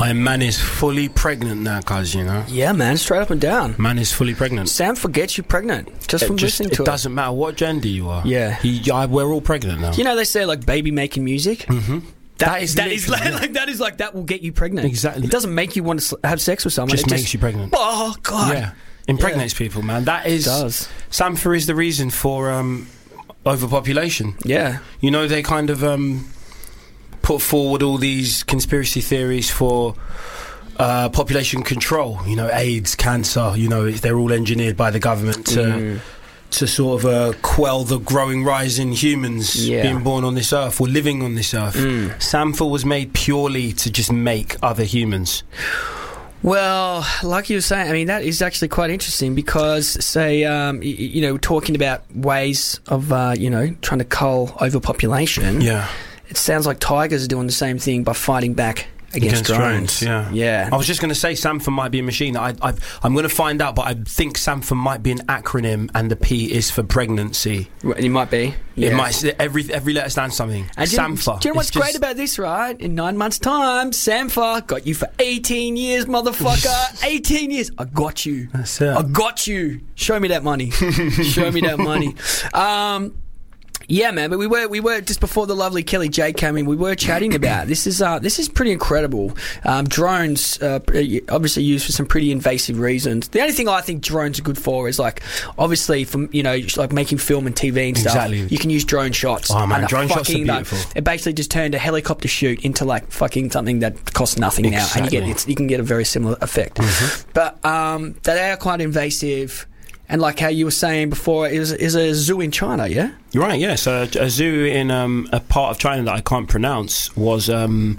man is fully pregnant now, cuz, you know. Yeah, man, straight up and down. Man is fully pregnant. Sam forgets you're pregnant just from listening to it. It doesn't matter what gender you are. Yeah. We're all pregnant now. You know, they say, like, baby making music? Mm-hmm. That will get you pregnant. Exactly. It doesn't make you want to have sex with someone. Just makes you pregnant. Oh, God. Yeah. Impregnates people, man. That is... It does. Sampha is the reason for overpopulation. Yeah. You know, they kind of put forward all these conspiracy theories for population control. You know, AIDS, cancer, you know, they're all engineered by the government to sort of quell the growing rise in humans being born on this earth or living on this earth. Sampha was made purely to just make other humans. Well, like you were saying, I mean, that is actually quite interesting because, say, you know, talking about ways of, you know, trying to cull overpopulation. Yeah. It sounds like tigers are doing the same thing by fighting back against drones. Yeah. I was just going to say Sampha might be a machine. I'm going to find out, but I think Sampha might be an acronym, and the P is for pregnancy. It might be. Yeah. It might. Every letter stands something. And Sampha. Do you know what's great about this, right? In 9 months' time, Sampha got you for 18 years, motherfucker. 18 years. I got you. That's it. I got you. Show me that money. Show me that money. Yeah, man, but we were just before the lovely Kelly J came in. We were chatting about this is pretty incredible. Drones obviously used for some pretty invasive reasons. The only thing I think drones are good for is like obviously from like making film and TV and stuff. Exactly. You can use drone shots. Oh man, drone shots are beautiful. It basically just turned a helicopter shoot into like fucking something that costs nothing now, and you can get a very similar effect. Mm-hmm. But they are quite invasive. And like how you were saying before, is a zoo in China, yeah? You're right, yeah. So a zoo in a part of China that I can't pronounce was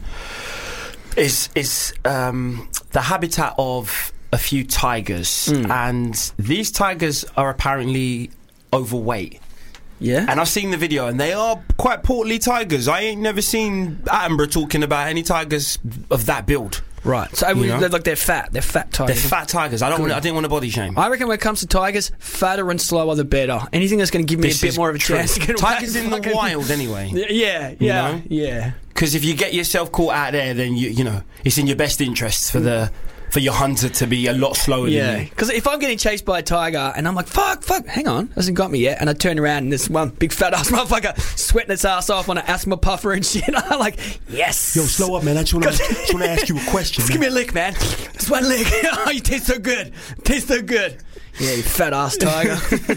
is the habitat of a few tigers, and these tigers are apparently overweight. Yeah, and I've seen the video, and they are quite portly tigers. I ain't never seen Attenborough talking about any tigers of that build. Right, so they're fat. They're fat tigers. They're fat tigers. I didn't want to body shame. I reckon when it comes to tigers, fatter and slower the better. Anything that's going to give me a bit more of a chance to get tigers in the wild anyway. Yeah. Because if you get yourself caught out there, then you know it's in your best interests for your hunter to be a lot slower than you. Because if I'm getting chased by a tiger and I'm like, fuck, hang on, hasn't got me yet, and I turn around and there's one big fat ass motherfucker sweating its ass off on an asthma puffer and shit, I'm like, yes. Yo, slow up, man. I just want to ask you a question. Just give me a lick, man. Just one lick. Oh, you taste so good. Yeah, you fat ass tiger.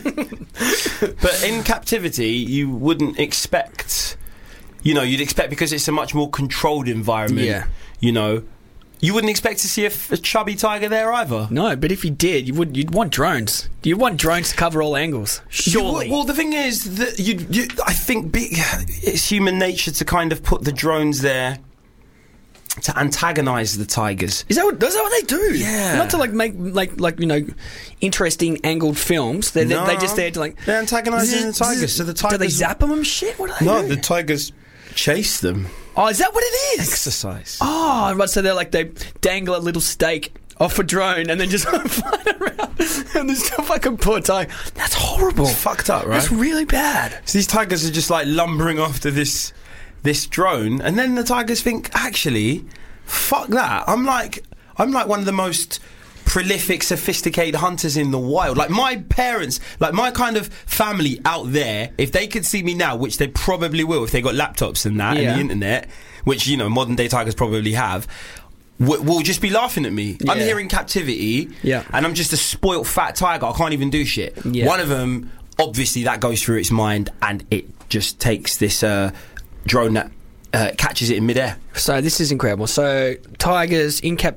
But in captivity, you wouldn't expect, you'd expect, because it's a much more controlled environment, you wouldn't expect to see a chubby tiger there either. No, but if you did, you'd want drones. You'd want drones to cover all angles. Surely. Well, the thing is that I think it's human nature to kind of put the drones there to antagonise the tigers. Is that what they do? Yeah. Not to make interesting angled films. They're just there to they're antagonising the tigers. So the tigers, do they zap them and shit? What do they do? The tigers chase them. Oh, is that what it is? Exercise. Oh, right. So they dangle a little steak off a drone and then just fly around and there's stuff like a poor tiger. That's horrible. It's fucked up, right? That's really bad. So these tigers are just like lumbering after this drone, and then the tigers think, actually, fuck that. I'm like one of the most prolific, sophisticated hunters in the wild. Like my parents, like my kind of family out there, if they could see me now, which they probably will if they got laptops and that and the internet, which modern day tigers probably have, will just be laughing at me. I'm here in captivity, and I'm just a spoilt fat tiger. I can't even do shit. One of them, obviously, that goes through its mind, and it just takes this drone that catches it in midair. So this is incredible. So tigers in captivity.